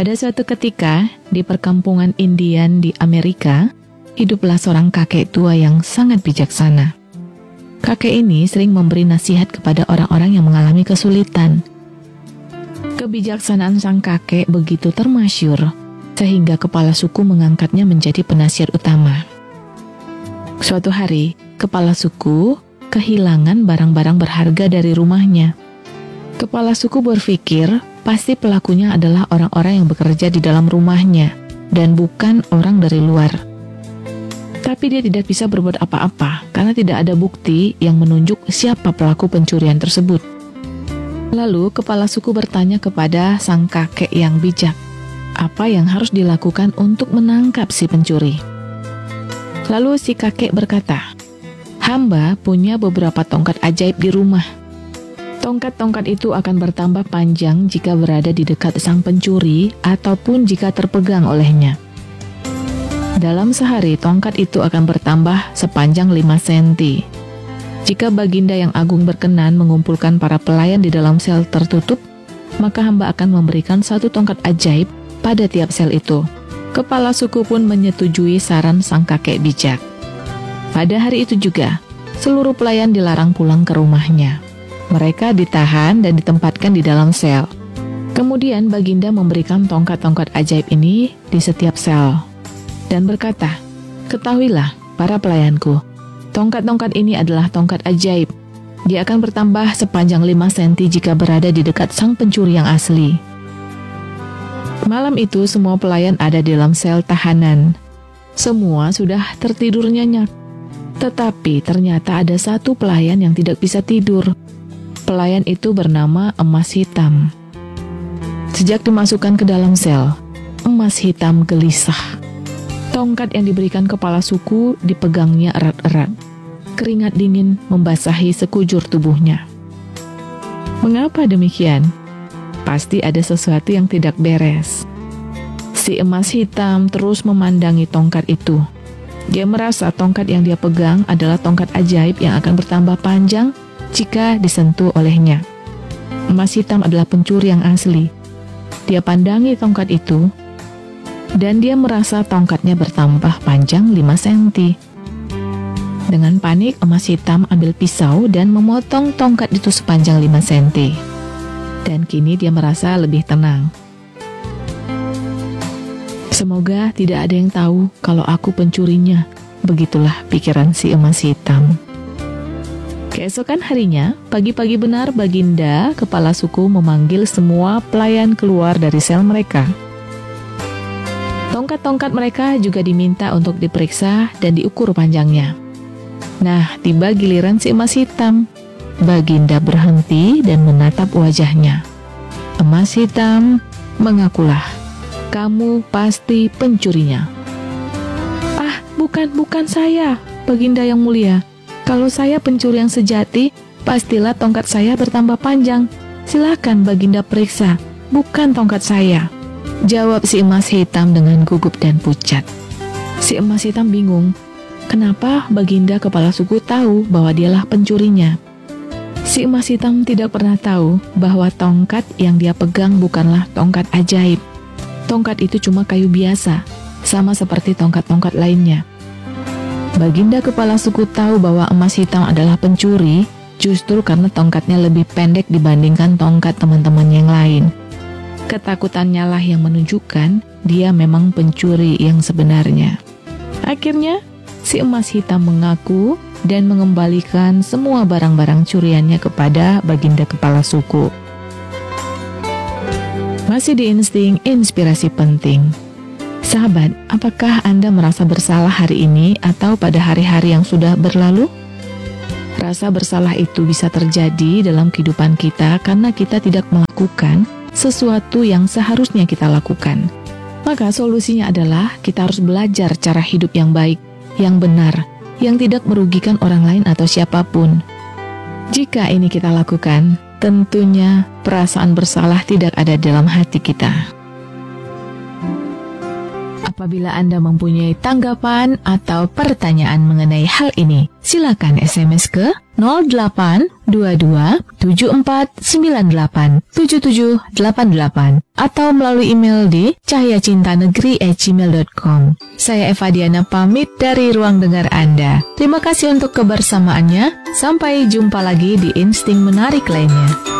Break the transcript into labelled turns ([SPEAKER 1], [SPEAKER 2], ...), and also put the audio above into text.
[SPEAKER 1] Pada suatu ketika, di perkampungan Indian di Amerika, hiduplah seorang kakek tua yang sangat bijaksana. Kakek ini sering memberi nasihat kepada orang-orang yang mengalami kesulitan. Kebijaksanaan sang kakek begitu termasyur, sehingga kepala suku mengangkatnya menjadi penasihat utama. Suatu hari, kepala suku kehilangan barang-barang berharga dari rumahnya. Kepala suku berpikir, pasti pelakunya adalah orang-orang yang bekerja di dalam rumahnya, dan bukan orang dari luar. Tapi dia tidak bisa berbuat apa-apa, karena tidak ada bukti yang menunjuk siapa pelaku pencurian tersebut. Lalu, kepala suku bertanya kepada sang kakek yang bijak, apa yang harus dilakukan untuk menangkap si pencuri. Lalu si kakek berkata, "Hamba punya beberapa tongkat ajaib di rumah. Tongkat-tongkat itu akan bertambah panjang jika berada di dekat sang pencuri ataupun jika terpegang olehnya. Dalam sehari, tongkat itu akan bertambah sepanjang 5 cm. Jika Baginda yang agung berkenan mengumpulkan para pelayan di dalam sel tertutup, maka hamba akan memberikan 1 tongkat ajaib pada tiap sel itu." Kepala suku pun menyetujui saran sang kakek bijak. Pada hari itu juga, seluruh pelayan dilarang pulang ke rumahnya. Mereka ditahan dan ditempatkan di dalam sel. Kemudian Baginda memberikan tongkat-tongkat ajaib ini di setiap sel dan berkata, "Ketahuilah para pelayanku, tongkat-tongkat ini adalah tongkat ajaib. Dia akan bertambah sepanjang 5 cm jika berada di dekat sang pencuri yang asli." Malam itu semua pelayan ada di dalam sel tahanan. Semua sudah tertidur nyenyak. Tetapi ternyata ada satu pelayan yang tidak bisa tidur. Pelayan itu bernama Emas Hitam. Sejak dimasukkan ke dalam sel, Emas Hitam gelisah. Tongkat yang diberikan kepala suku dipegangnya erat-erat. Keringat dingin membasahi sekujur tubuhnya. Mengapa demikian? Pasti ada sesuatu yang tidak beres. Si Emas Hitam terus memandangi tongkat itu. Dia merasa tongkat yang dia pegang adalah tongkat ajaib yang akan bertambah panjang jika disentuh olehnya. Emas Hitam adalah pencuri yang asli. Dia pandangi tongkat itu, dan dia merasa tongkatnya bertambah panjang 5 cm. Dengan panik, Emas Hitam ambil pisau dan memotong tongkat itu sepanjang 5 cm. Dan kini dia merasa lebih tenang. Semoga tidak ada yang tahu kalau aku pencurinya. Begitulah pikiran si Emas Hitam. Keesokan harinya, pagi-pagi benar Baginda, kepala suku memanggil semua pelayan keluar dari sel mereka. Tongkat-tongkat mereka juga diminta untuk diperiksa dan diukur panjangnya. Nah, tiba giliran si Emas Hitam. Baginda berhenti dan menatap wajahnya. Emas Hitam, mengakulah, "Kamu pasti pencurinya." "Ah, bukan saya, Baginda yang mulia. Kalau saya pencuri yang sejati, pastilah tongkat saya bertambah panjang. Silakan Baginda periksa, bukan tongkat saya," jawab si Emas Hitam dengan gugup dan pucat. Si Emas Hitam bingung, kenapa Baginda kepala suku tahu bahwa dialah pencurinya. Si Emas Hitam tidak pernah tahu bahwa tongkat yang dia pegang bukanlah tongkat ajaib. Tongkat itu cuma kayu biasa, sama seperti tongkat-tongkat lainnya. Baginda kepala suku tahu bahwa Emas Hitam adalah pencuri justru karena tongkatnya lebih pendek dibandingkan tongkat teman-teman yang lain. Ketakutannya lah yang menunjukkan dia memang pencuri yang sebenarnya. Akhirnya, si Emas Hitam mengaku dan mengembalikan semua barang-barang curiannya kepada Baginda kepala suku. Masih di insting inspirasi penting. Sahabat, apakah Anda merasa bersalah hari ini atau pada hari-hari yang sudah berlalu? Rasa bersalah itu bisa terjadi dalam kehidupan kita karena kita tidak melakukan sesuatu yang seharusnya kita lakukan. Maka solusinya adalah kita harus belajar cara hidup yang baik, yang benar, yang tidak merugikan orang lain atau siapapun. Jika ini kita lakukan, tentunya perasaan bersalah tidak ada dalam hati kita. Apabila Anda mempunyai tanggapan atau pertanyaan mengenai hal ini, silakan SMS ke 0822-7498-7788 atau melalui email di cahyacintanegeri@gmail.com. Saya Eva Diana pamit dari ruang dengar Anda. Terima kasih untuk kebersamaannya. Sampai jumpa lagi di Insting Menarik lainnya.